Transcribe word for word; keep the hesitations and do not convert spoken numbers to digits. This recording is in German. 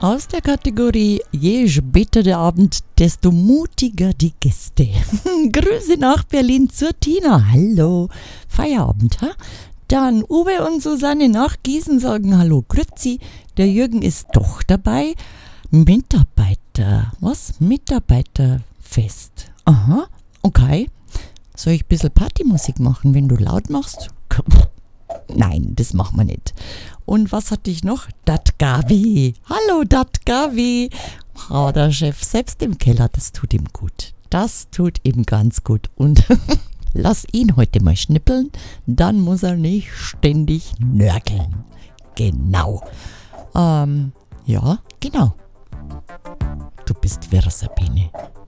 aus der Kategorie Je später der Abend, desto mutiger die Gäste. Grüße nach Berlin zur Tina. Hallo. Feierabend, ha? Dann Uwe und Susanne nach Gießen sagen Hallo, grüezi. Der Jürgen ist doch dabei. Mitarbeiter. Was? Mitarbeiterfest. Aha, okay. Soll ich ein bisschen Partymusik machen, wenn du laut machst? Nein, das machen wir nicht. Und was hatte ich noch? Dat Gavi. Hallo, Dat Gavi. Oh, der Chef selbst im Keller, das tut ihm gut. Das tut ihm ganz gut. Und lass ihn heute mal schnippeln, dann muss er nicht ständig nörgeln. Genau. Ähm, ja, genau. Du bist wirr, Sabine.